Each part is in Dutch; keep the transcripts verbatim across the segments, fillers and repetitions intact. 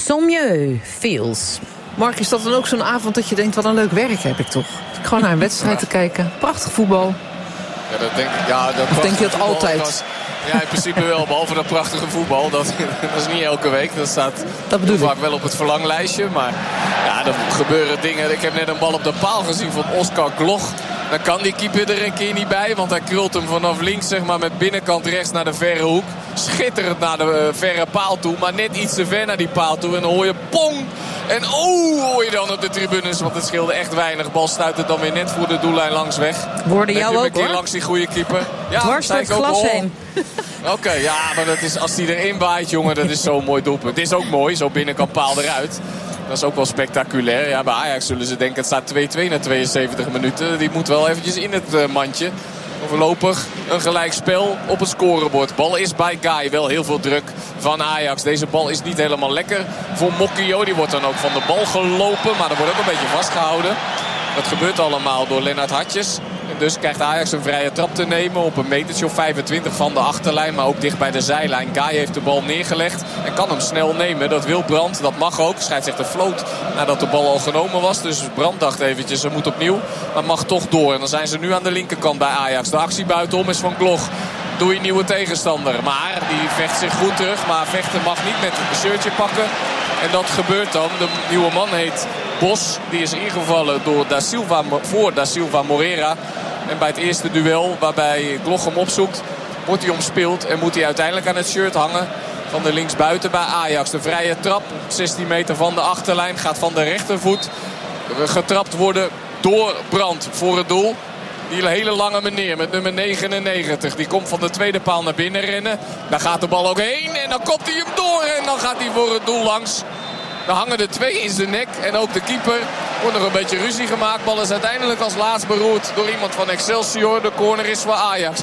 Sommieu Feels. Mark, is dat dan ook zo'n avond dat je denkt, wat een leuk werk heb ik toch? Gewoon naar een wedstrijd te kijken. Prachtig voetbal. Ja, dat denk ik. Ja, dat of denk je dat voetbal, altijd? Dat was, ja, in principe wel. Behalve dat prachtige voetbal. Dat, dat is niet elke week. Dat staat dat bedoel vaak ik. wel op het verlanglijstje. Maar ja, er gebeuren dingen. Ik heb net een bal op de paal gezien van Oscar Gloch. Dan kan die keeper er een keer niet bij. Want hij krult hem vanaf links, zeg maar, met binnenkant rechts naar de verre hoek. Schitterend naar de uh, verre paal toe. Maar net iets te ver naar die paal toe. En dan hoor je pong. En oh, hoor je dan op de tribunes. Want het scheelde echt weinig. Bal stuit het dan weer net voor de doellijn langs weg. Worden jou ook, hoor. Langs die goede keeper. Ja, dwars door het glas ook, heen. Oké, okay, ja, maar dat is, als die erin waait, jongen, dat is zo'n mooi doelpunt. Het is ook mooi, zo binnenkant paal eruit. Dat is ook wel spectaculair. Ja, bij Ajax zullen ze denken, het staat twee-twee na tweeënzeventig minuten. Die moet wel eventjes in het uh, mandje. Voorlopig een gelijkspel op het scorebord. Bal is bij Guy. Wel heel veel druk van Ajax. Deze bal is niet helemaal lekker voor Mokio. Die wordt dan ook van de bal gelopen. Maar er wordt ook een beetje vastgehouden. Dat gebeurt allemaal door Lennart Hartjes. En dus krijgt Ajax een vrije trap te nemen op een metertje of vijfentwintig van de achterlijn. Maar ook dicht bij de zijlijn. Guy heeft de bal neergelegd en kan hem snel nemen. Dat wil Brandt, dat mag ook. Scheidsrechter floot nadat de bal al genomen was. Dus Brandt dacht eventjes, ze moet opnieuw. Maar mag toch door. En dan zijn ze nu aan de linkerkant bij Ajax. De actie buitenom is van Gloch. Doe je nieuwe tegenstander. Maar die vecht zich goed terug. Maar vechten mag niet met een shirtje pakken. En dat gebeurt dan. De nieuwe man heet Bos. Die is ingevallen door Da Silva, voor Da Silva Moreira. En bij het eerste duel waarbij Gloch hem opzoekt, wordt hij omspeeld. En moet hij uiteindelijk aan het shirt hangen van de linksbuiten bij Ajax. De vrije trap op zestien meter van de achterlijn gaat van de rechtervoet getrapt worden door Brandt voor het doel. Die hele lange meneer met nummer negenennegentig. Die komt van de tweede paal naar binnen rennen. Daar gaat de bal ook heen. En dan kopt hij hem door. En dan gaat hij voor het doel langs. Dan hangen er twee in zijn nek. En ook de keeper wordt nog een beetje ruzie gemaakt. Bal is uiteindelijk als laatst beroerd door iemand van Excelsior. De corner is voor Ajax.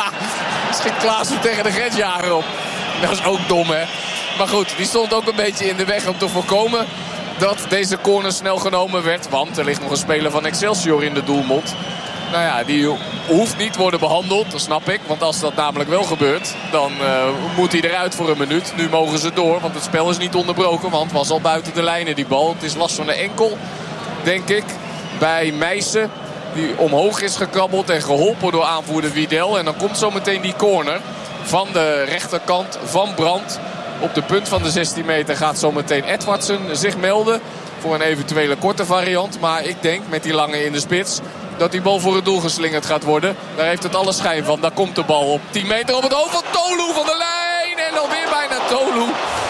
Schiet Klaassen tegen de grensjager op. Dat is ook dom, hè. Maar goed, die stond ook een beetje in de weg om te voorkomen dat deze corner snel genomen werd. Want er ligt nog een speler van Excelsior in de doelmond. Nou ja, die hoeft niet worden behandeld, dat snap ik. Want als dat namelijk wel gebeurt, dan uh, moet hij eruit voor een minuut. Nu mogen ze door, want het spel is niet onderbroken. Want het was al buiten de lijnen, die bal. Het is last van de enkel, denk ik, bij Meijsen. Die omhoog is gekrabbeld en geholpen door aanvoerder Widel. En dan komt zometeen die corner van de rechterkant van Brandt. Op de punt van de zestien meter gaat zometeen Edwardsen zich melden voor een eventuele korte variant. Maar ik denk met die lange in de spits dat die bal voor het doel geslingerd gaat worden. Daar heeft het alle schijn van. Daar komt de bal op tien meter op het hoofd van Tolu van de lijn. En dan weer bijna Tolu.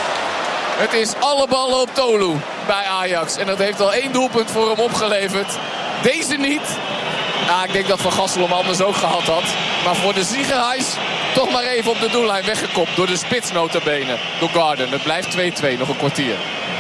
Het is alle ballen op Tolu bij Ajax. En dat heeft al één doelpunt voor hem opgeleverd. Deze niet. Nou, ik denk dat Van Gassel hem anders ook gehad had. Maar voor de Ziegenhuis toch maar even op de doellijn weggekopt. Door de spits nota bene. Door Garden. Het blijft twee-twee. Nog een kwartier.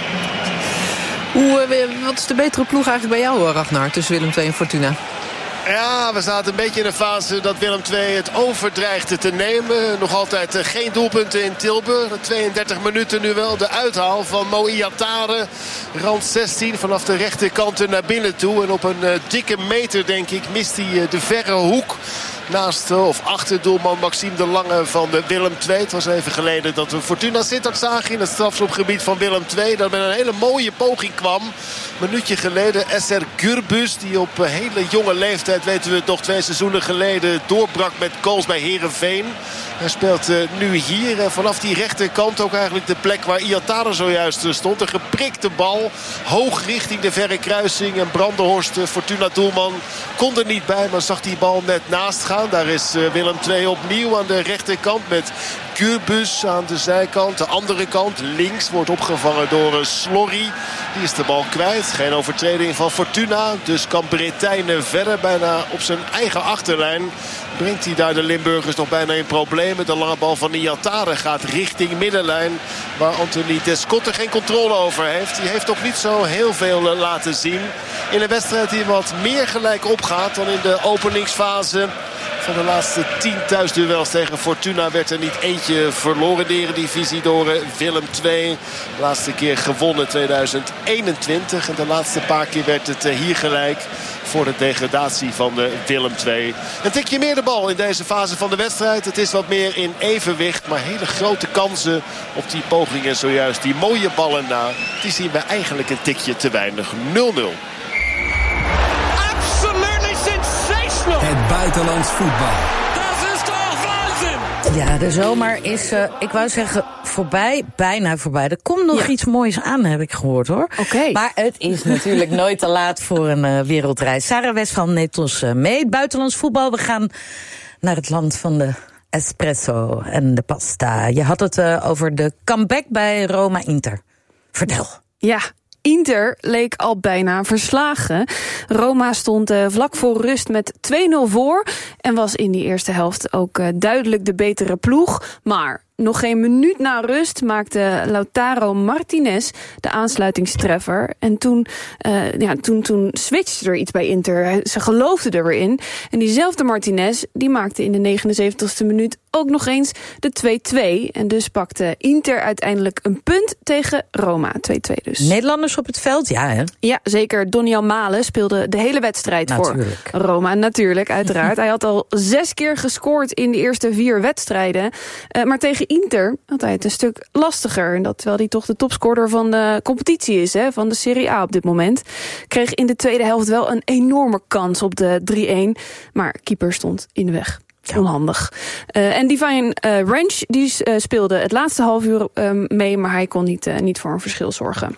Hoe, wat is de betere ploeg eigenlijk bij jou, Ragnar, tussen Willem twee en Fortuna? Ja, we zaten een beetje in een fase dat Willem twee het overdreigde te nemen. Nog altijd geen doelpunten in Tilburg. tweeëndertig minuten nu wel. De uithaal van Mo Iatare. Rand zestien vanaf de rechterkant naar binnen toe. En op een uh, dikke meter, denk ik, mist hij uh, de verre hoek. Naast of achter doelman Maxime de Lange van de Willem twee. Het was even geleden dat we Fortuna Sittard zagen in het strafschopgebied van Willem twee. Dat met een hele mooie poging kwam. Een minuutje geleden S R Gürbüz, die op hele jonge leeftijd, weten we het nog, twee seizoenen geleden doorbrak met goals bij Heerenveen. Hij speelt uh, nu hier uh, vanaf die rechterkant ook eigenlijk de plek waar Iatare zojuist uh, stond. Een geprikte bal, hoog richting de verre kruising. En Brandenhorst, uh, Fortuna doelman, kon er niet bij, maar zag die bal net naast gaan. Daar is uh, Willem twee opnieuw aan de rechterkant met Gürbüz aan de zijkant. De andere kant, links, wordt opgevangen door uh, Slorry. Die is de bal kwijt. Geen overtreding van Fortuna. Dus kan Bretijn verder bijna op zijn eigen achterlijn. Brengt hij daar de Limburgers nog bijna in problemen. De lange bal van Iatare gaat richting middenlijn. Waar Anthony Descotte geen controle over heeft. Die heeft ook niet zo heel veel laten zien. In een wedstrijd die wat meer gelijk opgaat dan in de openingsfase. Van de laatste tien thuisduels tegen Fortuna werd er niet eentje verloren. De Eredivisie door Willem twee. De laatste keer gewonnen tweeduizend eenentwintig. En de laatste paar keer werd het hier gelijk. voor de degradatie van de Willem twee. Een tikje meer de bal in deze fase van de wedstrijd. Het is wat meer in evenwicht. Maar hele grote kansen op die pogingen zojuist. Die mooie ballen na. Die zien we eigenlijk een tikje te weinig. nul nul. Absolutely sensational. Het buitenlands voetbal. Dat is toch waanzin. Ja, de zomer is, uh, ik wou zeggen, voorbij. Bijna voorbij. Er komt nog Ja. iets moois aan, heb ik gehoord, hoor. Oké. Maar het is natuurlijk nooit te laat voor een uh, wereldreis. Sarah Westphal neemt ons uh, mee. Buitenlands voetbal. We gaan naar het land van de espresso en de pasta. Je had het uh, over de comeback bij Roma Inter. Vertel. Ja, Inter leek al bijna verslagen. Roma stond uh, vlak voor rust met twee nul voor en was in die eerste helft ook uh, duidelijk de betere ploeg. Maar nog geen minuut na rust maakte Lautaro Martinez de aansluitingstreffer. En toen, uh, ja, toen, toen switchte er iets bij Inter. Ze geloofden er weer in. En diezelfde Martinez die maakte in de negenenzeventigste minuut ook nog eens de twee twee. En dus pakte Inter uiteindelijk een punt tegen Roma. twee twee dus. Nederlanders op het veld? Ja, hè? Ja, zeker. Donny Malen speelde de hele wedstrijd Natuurlijk. voor Roma. Natuurlijk, uiteraard. Hij had al zes keer gescoord in de eerste vier wedstrijden. Uh, maar tegen Inter had hij het een stuk lastiger. En dat terwijl hij toch de topscorer van de competitie is, hè, van de Serie A op dit moment. Kreeg in de tweede helft wel een enorme kans op de drie een. Maar keeper stond in de weg. Onhandig. Uh, en Divine uh, Ranch die uh, speelde het laatste half uur uh, mee, maar hij kon niet, uh, niet voor een verschil zorgen.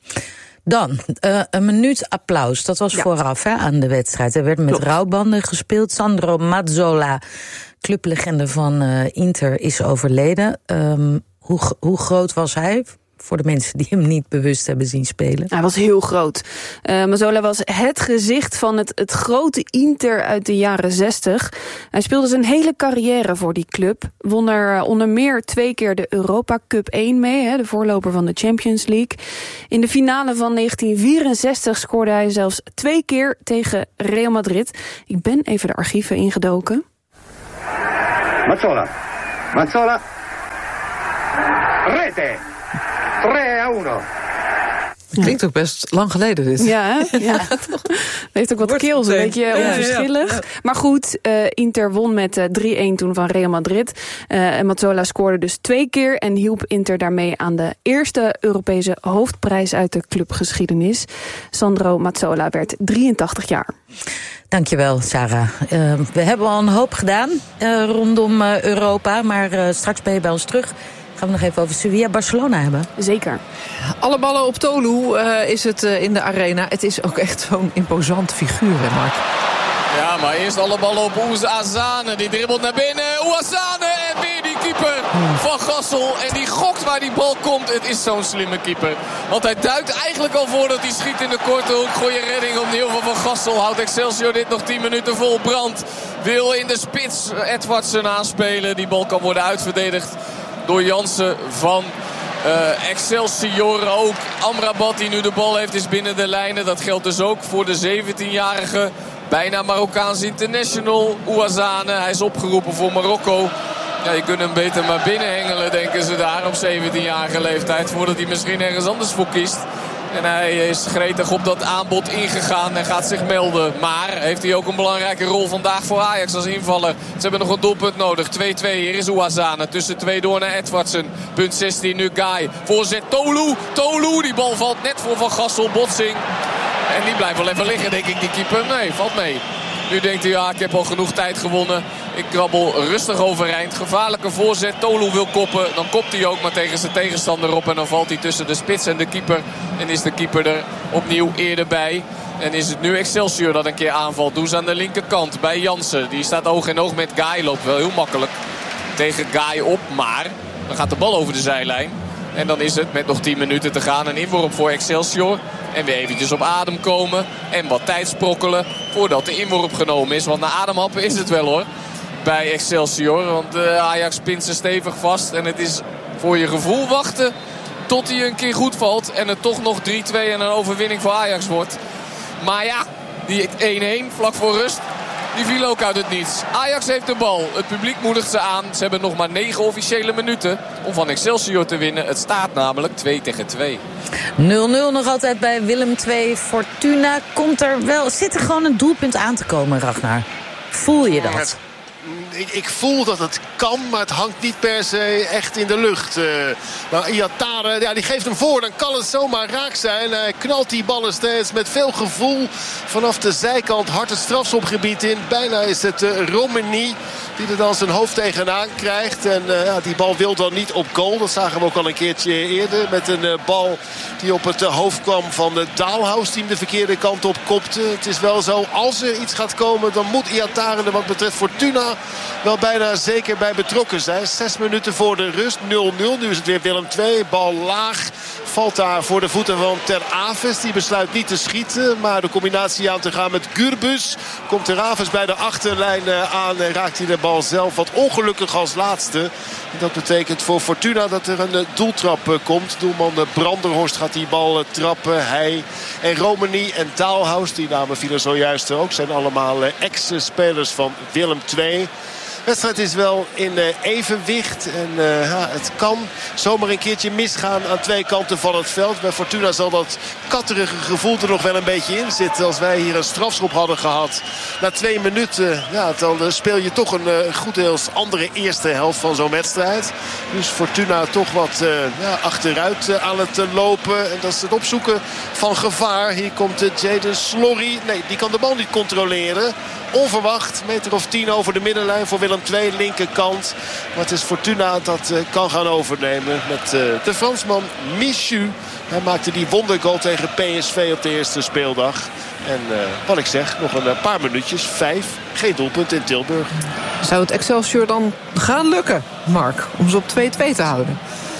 Dan, uh, een minuut applaus. Dat was Ja. vooraf hè, aan de wedstrijd. Er werd met Klopt. rouwbanden gespeeld. Sandro Mazzola, clublegende van uh, Inter, is overleden. Um, hoe, hoe groot was hij? Voor de mensen die hem niet bewust hebben zien spelen. Hij was heel groot. Uh, Mazzola was het gezicht van het, het grote Inter uit de jaren zestig. Hij speelde zijn hele carrière voor die club. Won er uh, onder meer twee keer de Europa Cup één mee, hè, de voorloper van de Champions League. In de finale van negentien vierenzestig scoorde hij zelfs twee keer tegen Real Madrid. Ik ben even de archieven ingedoken. Mazzola. Mazzola. Rete. tre a uno. Klinkt ook best lang geleden dit. Ja, hè? Ja. Heeft ook wat Wordt keels, een meteen. beetje Ja, ja, onverschillig. ja. Maar goed, uh, Inter won met uh, drie een toen van Real Madrid. Uh, en Mazzola scoorde dus twee keer en hielp Inter daarmee aan de eerste Europese hoofdprijs uit de clubgeschiedenis. Sandro Mazzola werd drieëntachtig jaar. Dankjewel, Sarah. Uh, we hebben al een hoop gedaan uh, rondom uh, Europa. Maar uh, straks ben je bij ons terug. Gaan we nog even over Sevilla-Barcelona hebben. Zeker. Alle ballen op Tolu uh, is het uh, in de arena. Het is ook echt zo'n imposant figuur, hè, Mark? Ja, maar eerst alle ballen op Ouazzane. Die dribbelt naar binnen. Ouazzane en weer die keeper van Gassel. En die gokt waar die bal komt. Het is zo'n slimme keeper. Want hij duikt eigenlijk al voor dat hij schiet in de korte hoek. Goeie redding opnieuw van Van Gassel. Houdt Excelsior dit nog tien minuten vol. Brandt wil in de spits Edwardsen aanspelen. Die bal kan worden uitverdedigd door Jansen van uh, Excelsior. Ook Amrabat die nu de bal heeft is binnen de lijnen. Dat geldt dus ook voor de zeventienjarige bijna Marokkaans international Ouazzane. Hij is opgeroepen voor Marokko. Ja, je kunt hem beter maar binnenhengelen, denken ze daar op zeventienjarige leeftijd. Voordat hij misschien ergens anders voor kiest. En hij is gretig op dat aanbod ingegaan en gaat zich melden. Maar heeft hij ook een belangrijke rol vandaag voor Ajax als invaller. Ze hebben nog een doelpunt nodig. twee twee, hier is Ouazzane. Tussen twee door naar Edwardsen. Punt zestien nu Guy. Voorzet Tolu. Tolu, die bal valt net voor Van Gassel. Botsing. En die blijft wel even liggen, denk ik, die keeper. Nee, valt mee. Nu denkt hij, ja, ik heb al genoeg tijd gewonnen. Ik krabbel rustig overeind. Gevaarlijke voorzet. Tolu wil koppen. Dan kopt hij ook maar tegen zijn tegenstander op. En dan valt hij tussen de spits en de keeper. En is de keeper er opnieuw eerder bij. En is het nu Excelsior dat een keer aanvalt. Doen ze aan de linkerkant bij Jansen. Die staat oog in oog met Guy. Loopt wel heel makkelijk tegen Guy op. Maar dan gaat de bal over de zijlijn. En dan is het met nog tien minuten te gaan een inworp voor Excelsior. En weer eventjes op adem komen. En wat tijd sprokkelen voordat de inworp genomen is. Want na ademhappen is het wel hoor. Bij Excelsior. Want uh, Ajax pint ze stevig vast. En het is voor je gevoel wachten tot hij een keer goed valt. En het toch nog drie twee en een overwinning voor Ajax wordt. Maar ja, die één een vlak voor rust. Die viel ook uit het niets. Ajax heeft de bal. Het publiek moedigt ze aan. Ze hebben nog maar negen officiële minuten om van Excelsior te winnen. Het staat namelijk twee tegen twee. nul nul nog altijd bij Willem twee. Fortuna komt er wel. Zit er gewoon een doelpunt aan te komen, Ragnar? Voel je dat? Ik, ik voel dat het kan, maar het hangt niet per se echt in de lucht. Uh, maar Iatare, ja, die geeft hem voor. Dan kan het zomaar raak zijn. Hij knalt die ballen steeds met veel gevoel vanaf de zijkant hard het strafschopgebied in. Bijna is het uh, Romani die er dan zijn hoofd tegenaan krijgt. En uh, ja, die bal wil dan niet op goal. Dat zagen we ook al een keertje eerder. Met een uh, bal die op het uh, hoofd kwam van de Daalhaus, die hem de verkeerde kant op kopte. Het is wel zo, als er iets gaat komen, dan moet Iatare er wat betreft Fortuna wel bijna zeker bij betrokken zijn. Zes minuten voor de rust, nul nul. Nu is het weer Willem twee. Bal laag. Valt daar voor de voeten van Ter Aves. Die besluit niet te schieten, maar de combinatie aan te gaan met Gurbus. Komt Ter Aves bij de achterlijn aan en raakt hij de bal zelf wat ongelukkig als laatste. En dat betekent voor Fortuna dat er een doeltrap komt. Doelman Branderhorst gaat die bal trappen. Hij en Romani en Daalhaus, die namen vielen zojuist ook, zijn allemaal ex-spelers van Willem twee. De wedstrijd is wel in uh, evenwicht. En uh, ja, het kan zomaar een keertje misgaan aan twee kanten van het veld. Bij Fortuna zal dat katterige gevoel er nog wel een beetje in zitten. Als wij hier een strafschop hadden gehad na twee minuten, ja, dan uh, speel je toch een uh, goed deels andere eerste helft van zo'n wedstrijd. Dus Fortuna toch wat uh, ja, achteruit uh, aan het uh, lopen. En dat is het opzoeken van gevaar. Hier komt uh, Jadon Slorry. Nee, die kan de bal niet controleren. Onverwacht, meter of tien over de middenlijn voor Willem twee, linkerkant. Maar het is Fortuna dat uh, kan gaan overnemen met uh, de Fransman Michu. Hij maakte die wondergoal tegen P S V op de eerste speeldag. En uh, wat ik zeg, nog een paar minuutjes, vijf, geen doelpunt in Tilburg. Zou het Excelsior dan gaan lukken, Mark, om ze op twee twee te houden?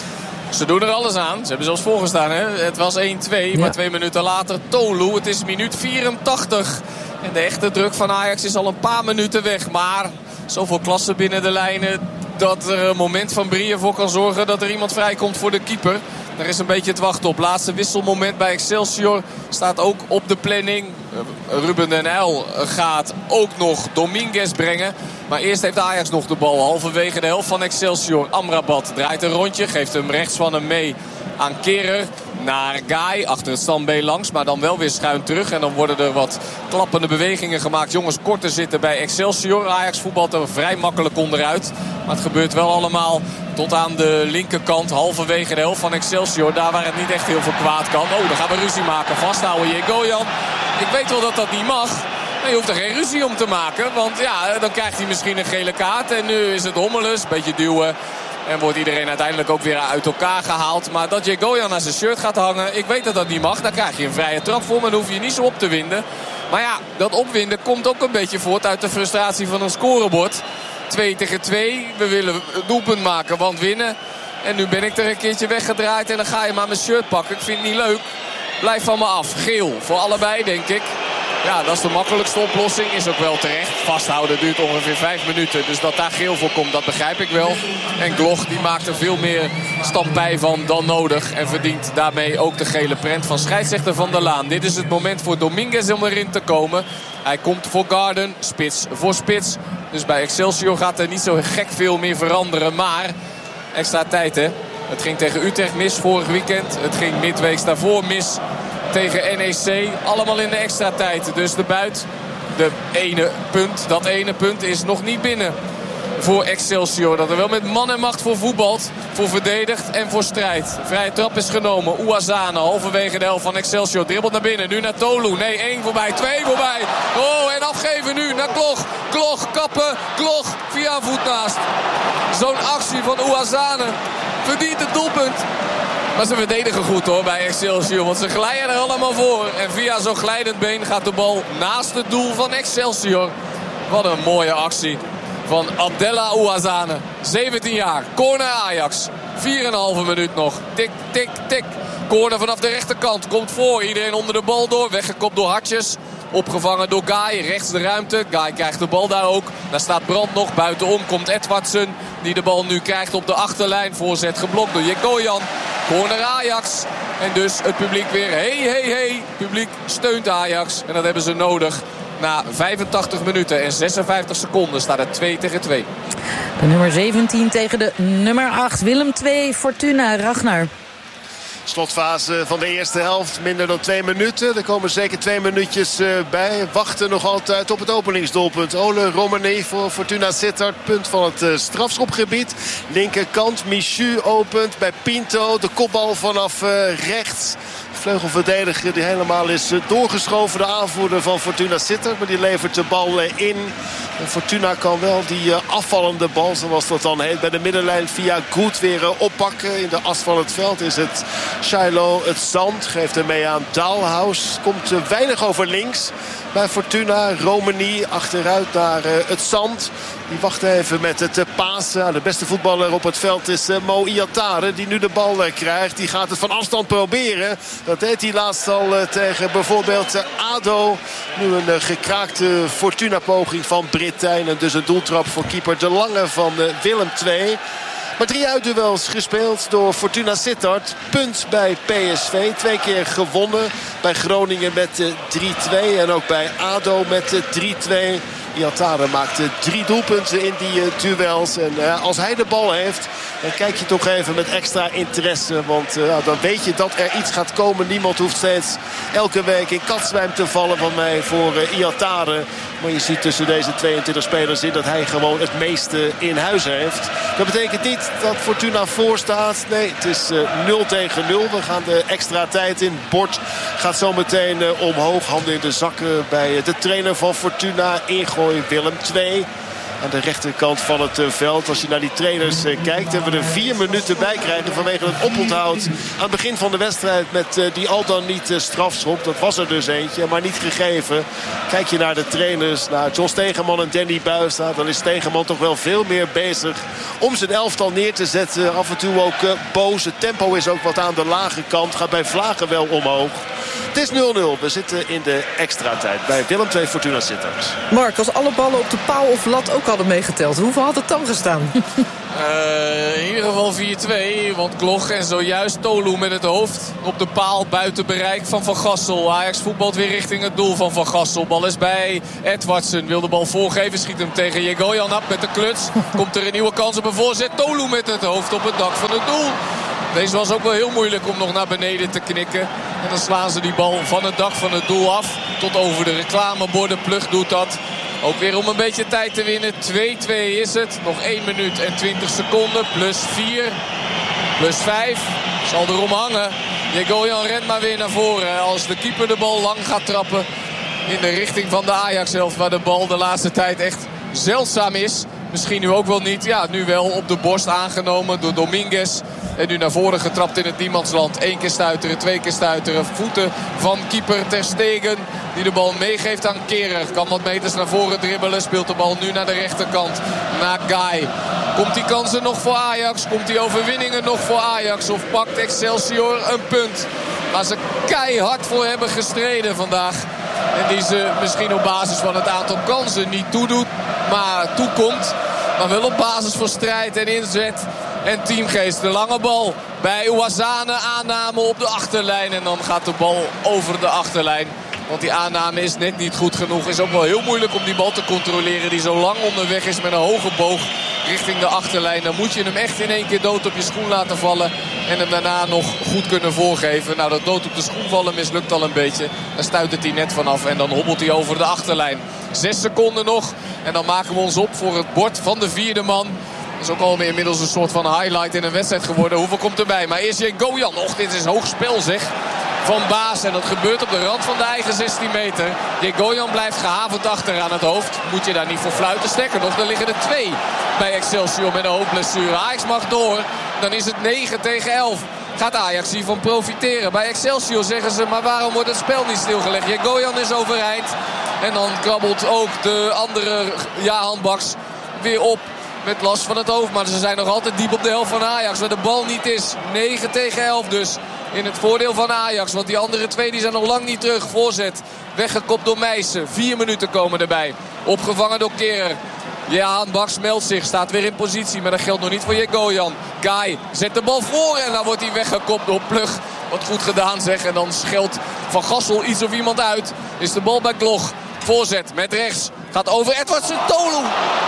Ze doen er alles aan. Ze hebben zelfs voorgestaan. Hè? Het was één twee, ja. Maar twee minuten later Tolu. Het is minuut vierentachtig. En de echte druk van Ajax is al een paar minuten weg. Maar zoveel klasse binnen de lijnen dat er een moment van Brieën voor kan zorgen dat er iemand vrijkomt voor de keeper. Daar is een beetje het wachten op. Laatste wisselmoment bij Excelsior staat ook op de planning. Ruben den Uyl gaat ook nog Dominguez brengen. Maar eerst heeft Ajax nog de bal. Halverwege de helft van Excelsior. Amrabat draait een rondje. Geeft hem rechts van hem mee aan Kehrer. Naar Guy, achter het standbeen langs, maar dan wel weer schuin terug. En dan worden er wat klappende bewegingen gemaakt. Jongens korter zitten bij Excelsior. Ajax voetbalt er vrij makkelijk onderuit. Maar het gebeurt wel allemaal tot aan de linkerkant. Halverwege de helft van Excelsior. Daar waar het niet echt heel veel kwaad kan. Oh, dan gaan we ruzie maken. Vasthouden, Jegoyan. Ik weet wel dat dat niet mag. Maar je hoeft er geen ruzie om te maken. Want ja, dan krijgt hij misschien een gele kaart. En nu is het hommeles, beetje duwen. En wordt iedereen uiteindelijk ook weer uit elkaar gehaald. Maar dat Jegoyan aan zijn shirt gaat hangen, ik weet dat dat niet mag. Daar krijg je een vrije trap voor, maar dan hoef je niet zo op te winden. Maar ja, dat opwinden komt ook een beetje voort uit de frustratie van een scorebord. twee tegen twee. We willen een doelpunt maken, want winnen. En nu ben ik er een keertje weggedraaid en dan ga je maar mijn shirt pakken. Ik vind het niet leuk. Blijf van me af. Geel voor allebei, denk ik. Ja, dat is de makkelijkste oplossing. Is ook wel terecht. Vasthouden duurt ongeveer vijf minuten. Dus dat daar geel voor komt, dat begrijp ik wel. En Gloch die maakt er veel meer stampij van dan nodig. En verdient daarmee ook de gele prent van scheidsrechter Van der Laan. Dit is het moment voor Dominguez om erin te komen. Hij komt voor Garden. Spits voor spits. Dus bij Excelsior gaat er niet zo gek veel meer veranderen. Maar extra tijd, hè. Het ging tegen Utrecht mis vorig weekend. Het ging midweeks daarvoor mis tegen N E C. Allemaal in de extra tijd. Dus de buit, de ene punt, dat ene punt is nog niet binnen voor Excelsior. Dat er wel met man en macht voor voetbalt, voor verdedigt en voor strijd. Vrije trap is genomen. Ouazzane, halverwege de helft van Excelsior. Dribbelt naar binnen, nu naar Tolu. Nee, één voorbij, twee voorbij. Oh, en afgeven nu naar Gloch. Gloch, kappen, Gloch, via voet naast. Zo'n actie van Ouazzane verdient het doelpunt. Maar ze verdedigen goed hoor bij Excelsior. Want ze glijden er allemaal voor. En via zo'n glijdend been gaat de bal naast het doel van Excelsior. Wat een mooie actie van Abdella Ouazzane. zeventien jaar. Corner Ajax. vier komma vijf minuut nog. Tik, tik, tik. Corner vanaf de rechterkant. Komt voor. Iedereen onder de bal door. Weggekopt door Hartjes. Opgevangen door Guy. Rechts de ruimte. Guy krijgt de bal daar ook. Daar staat Brandt nog. Buitenom komt Edwardsen. Die de bal nu krijgt op de achterlijn. Voorzet geblokt door Jegoyan. Corner Ajax. En dus het publiek weer. Hey, hey, hey. Het publiek steunt Ajax. En dat hebben ze nodig. Na vijfentachtig minuten en zesenvijftig seconden staat het twee tegen twee. De nummer zeventien tegen de nummer acht. Willem twee, Fortuna, Ragnar. Slotfase van de eerste helft, minder dan twee minuten. Er komen zeker twee minuutjes uh, bij. Wachten nog altijd op het openingsdoelpunt. Ole Romani voor Fortuna Sittard. Punt van het uh, strafschopgebied. Linkerkant, Michu opent bij Pinto. De kopbal vanaf uh, rechts. Vleugelverdediger die helemaal is uh, doorgeschoven. De aanvoerder van Fortuna Sittard. Maar die levert de bal uh, in. En Fortuna kan wel die uh, afvallende bal, zoals dat dan heet, bij de middenlijn via Goed weer uh, oppakken. In de as van het veld is het Shiloh het zand. Geeft hem mee aan Dalhaus. Komt uh, weinig over links bij Fortuna. Romani achteruit naar uh, het zand. Die wacht even met het uh, pasen. De beste voetballer op het veld is uh, Mo Iatare. Die nu de bal uh, krijgt. Die gaat het van afstand proberen. Dat deed hij laatst al uh, tegen bijvoorbeeld uh, ADO. Nu een uh, gekraakte Fortuna-poging van Brittijn. En dus een doeltrap voor keeper De Lange van uh, Willem twee. Maar drie uitduels gespeeld door Fortuna Sittard. Punt bij P S V. Twee keer gewonnen. Bij Groningen met uh, drie twee. En ook bij ADO met uh, drie twee. Iatare maakte drie doelpunten in die uh, duels. En uh, als hij de bal heeft, dan kijk je toch even met extra interesse. Want uh, dan weet je dat er iets gaat komen. Niemand hoeft steeds elke week in katzwijm te vallen van mij voor uh, Iatare. Maar je ziet tussen deze tweeëntwintig spelers in dat hij gewoon het meeste in huis heeft. Dat betekent niet dat Fortuna voor staat. Nee, het is uh, nul tegen nul. We gaan de extra tijd in. Bord gaat zo meteen uh, omhoog. Handen in de zakken bij uh, de trainer van Fortuna. Ingooi Willem twee. Aan de rechterkant van het uh, veld. Als je naar die trainers uh, kijkt, hebben we er vier minuten bij krijgen vanwege het oponthoud aan het begin van de wedstrijd met uh, die al dan niet uh, strafschop. Dat was er dus eentje, maar niet gegeven. Kijk je naar de trainers, naar John Stegeman en Danny Buijstra, dan is Stegeman toch wel veel meer bezig om zijn elftal neer te zetten. Af en toe ook uh, boos. Het tempo is ook wat aan de lage kant. Gaat bij Vlagen wel omhoog. Het is nul nul. We zitten in de extra tijd bij Willem twee Fortuna Sittard. Mark, als alle ballen op de paal of lat ook hadden meegeteld, hoeveel had het dan gestaan? Uh, in ieder geval vier twee. Want Gloch en zojuist Tolu met het hoofd op de paal buiten bereik van Van Gassel. Ajax voetbalt weer richting het doel van Van Gassel. Bal is bij Edwardsen. Wil de bal voorgeven. Schiet hem tegen Jegoyan af met de kluts. Komt er een nieuwe kans op een voorzet. Tolu met het hoofd op het dak van het doel. Deze was ook wel heel moeilijk om nog naar beneden te knikken. En dan slaan ze die bal van het dak van het doel af. Tot over de reclameborden. Plug doet dat. Ook weer om een beetje tijd te winnen. twee twee is het. Nog één minuut en twintig seconden. Plus vier. Plus vijf. Zal erom hangen. Jegoyan rent maar weer naar voren. Als de keeper de bal lang gaat trappen. In de richting van de Ajax-helft. Waar de bal de laatste tijd echt zeldzaam is. Misschien nu ook wel niet. Ja, nu wel op de borst aangenomen door Dominguez. En nu naar voren getrapt in het niemandsland. Eén keer stuiteren, twee keer stuiteren. Voeten van keeper Ter Stegen. Die de bal meegeeft aan Kehrer. Kan wat meters naar voren dribbelen. Speelt de bal nu naar de rechterkant. Naar Guy. Komt die kansen nog voor Ajax? Komt die overwinningen nog voor Ajax? Of pakt Excelsior een punt? Waar ze keihard voor hebben gestreden vandaag. En die ze misschien op basis van het aantal kansen niet toedoet. Maar toekomt. Maar wel op basis van strijd en inzet. En teamgeest. De lange bal bij Ouazzane. Aanname op de achterlijn. En dan gaat de bal over de achterlijn. Want die aanname is net niet goed genoeg. Is ook wel heel moeilijk om die bal te controleren. Die zo lang onderweg is met een hoge boog richting de achterlijn. Dan moet je hem echt in één keer dood op je schoen laten vallen. En hem daarna nog goed kunnen voorgeven. Nou, dat dood op de schoen vallen mislukt al een beetje. Dan stuit het hij net vanaf. En dan hobbelt hij over de achterlijn. Zes seconden nog. En dan maken we ons op voor het bord van de vierde man. Dat is ook al inmiddels een soort van highlight in een wedstrijd geworden. Hoeveel komt erbij? Maar eerst Jegoyan. Och, dit is hoog spel zeg. Van Baas. En dat gebeurt op de rand van de eigen zestien meter. Jegoyan blijft gehavend achter aan het hoofd. Moet je daar niet voor fluiten. Sterker nog, er liggen er twee bij Excelsior met een hoofdblessure. Ajax mag door. Dan is het negen tegen elf. Gaat Ajax hiervan profiteren? Bij Excelsior zeggen ze, maar waarom wordt het spel niet stilgelegd? Jegoyan is overeind. En dan krabbelt ook de andere Jahan Baks weer op. Met last van het hoofd. Maar ze zijn nog altijd diep op de helft van Ajax. Waar de bal niet is. negen tegen elf dus. In het voordeel van Ajax. Want die andere twee die zijn nog lang niet terug. Voorzet. Weggekopt door Meijsen. Vier minuten komen erbij. Opgevangen door Kehrer. Jahan Baks meldt zich. Staat weer in positie. Maar dat geldt nog niet voor Jegoyan. Guy zet de bal voor. En dan wordt hij weggekopt door Plug. Wat goed gedaan zeg. En dan scheldt Van Gassel iets of iemand uit. Is de bal bij Gloch. Voorzet met rechts. Gaat over Edwardsen Tolu.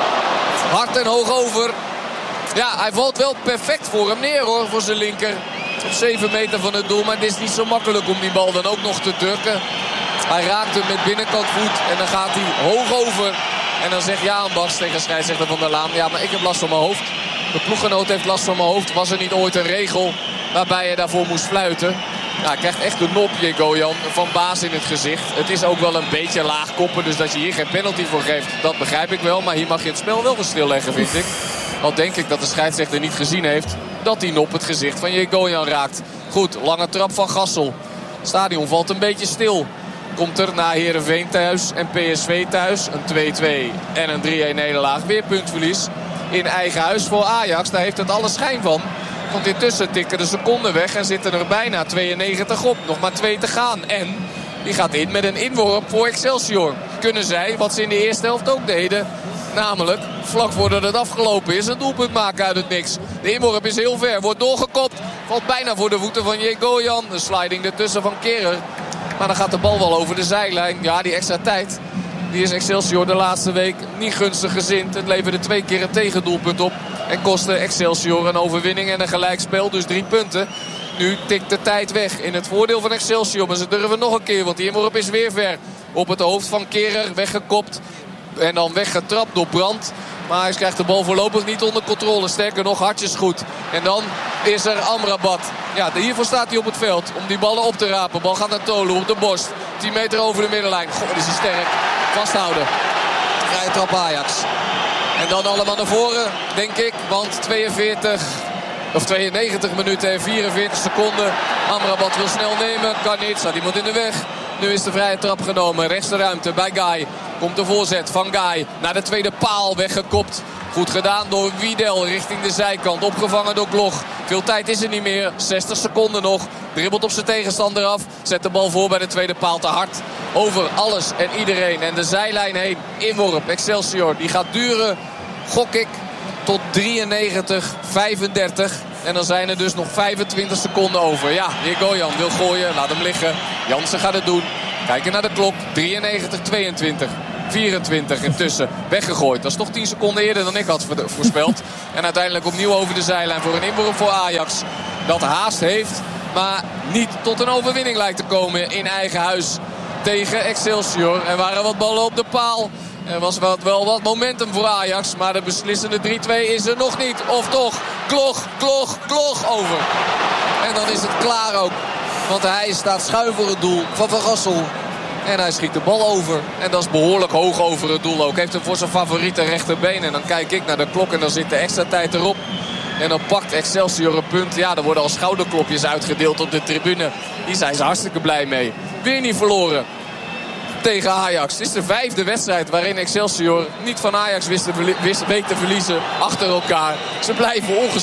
Hard en hoog over. Ja, hij valt wel perfect voor hem neer hoor. Voor zijn linker. Op zeven meter van het doel. Maar het is niet zo makkelijk om die bal dan ook nog te drukken. Hij raakt hem met binnenkant voet. En dan gaat hij hoog over. En dan zegt Jaan Baks tegen scheidsrechter Van der Laan. Ja, maar ik heb last van mijn hoofd. De ploeggenoot heeft last van mijn hoofd. Was er niet ooit een regel waarbij je daarvoor moest fluiten? Ja, hij krijgt echt een nopje, Gojan, van Baas in het gezicht. Het is ook wel een beetje laag koppen. Dus dat je hier geen penalty voor geeft, dat begrijp ik wel. Maar hier mag je het spel wel stilleggen, vind ik. Al denk ik dat de scheidsrechter niet gezien heeft dat die nop het gezicht van Jegoyan raakt. Goed, lange trap van Gassel. Het stadion valt een beetje stil. Komt er na Heerenveen thuis en P S V thuis. Een twee-twee en een drie-een nederlaag. Weer puntverlies in eigen huis voor Ajax. Daar heeft het alle schijn van. Want intussen tikken de seconden weg en zitten er bijna tweeënnegentig op. Nog maar twee te gaan. En die gaat in met een inworp voor Excelsior. Kunnen zij, wat ze in de eerste helft ook deden, namelijk vlak voordat het afgelopen is, een doelpunt maken uit het niks. De inworp is heel ver, wordt doorgekopt. Valt bijna voor de voeten van Jegoyan. De sliding ertussen van Kehrer. Maar dan gaat de bal wel over de zijlijn. Ja, die extra tijd, die is Excelsior de laatste week niet gunstig gezind. Het leverde twee keer een tegendoelpunt op. En kostte Excelsior een overwinning en een gelijkspel. Dus drie punten. Nu tikt de tijd weg in het voordeel van Excelsior. Maar ze durven nog een keer, want die inworp is weer ver. Op het hoofd van Kehrer, weggekopt. En dan weggetrapt door Brandt. Maar hij krijgt de bal voorlopig niet onder controle. Sterker nog, hartjes goed. En dan is er Amrabat. Ja, hiervoor staat hij op het veld. Om die ballen op te rapen. Bal gaat naar Tolu op de borst. tien meter over de middenlijn. Goh, is hij sterk. Vasthouden. Vrije trap Ajax. En dan allemaal naar voren, denk ik. Want tweeënveertig of tweeënnegentig minuten en vierenveertig seconden. Amrabat wil snel nemen. Kan niet. Staat iemand in de weg. Nu is de vrije trap genomen. Rechts de ruimte bij Guy. Komt de voorzet van Guy. Naar de tweede paal weggekopt. Goed gedaan door Wiedel richting de zijkant. Opgevangen door Gloch. Veel tijd is er niet meer. zestig seconden nog. Dribbelt op zijn tegenstander af. Zet de bal voor bij de tweede paal te hard. Over alles en iedereen. En de zijlijn heen. Inworp. Excelsior. Die gaat duren, gok ik, tot drieënnegentig vijfendertig. En dan zijn er dus nog vijfentwintig seconden over. Ja, Jegoyan wil gooien. Laat hem liggen. Jansen gaat het doen. Kijken naar de klok. drieënnegentig tweeëntwintig. vierentwintig intussen weggegooid. Dat is toch tien seconden eerder dan ik had voorspeld. En uiteindelijk opnieuw over de zijlijn voor een inworp voor Ajax. Dat haast heeft, maar niet tot een overwinning lijkt te komen in eigen huis tegen Excelsior. Er waren wat ballen op de paal. Er was wel, wel wat momentum voor Ajax. Maar de beslissende drie-twee is er nog niet. Of toch? Gloch, Gloch, Gloch over. En dan is het klaar ook. Want hij staat schuin voor het doel van Van Gassel. En hij schiet de bal over. En dat is behoorlijk hoog over het doel ook. Heeft hem voor zijn favoriete rechterbeen. En dan kijk ik naar de klok en dan zit de extra tijd erop. En dan pakt Excelsior een punt. Ja, er worden al schouderklopjes uitgedeeld op de tribune. Die zijn ze hartstikke blij mee. Weer niet verloren tegen Ajax. Het is de vijfde wedstrijd waarin Excelsior niet van Ajax wist te, wist, weet te verliezen achter elkaar. Ze blijven ongeslagen.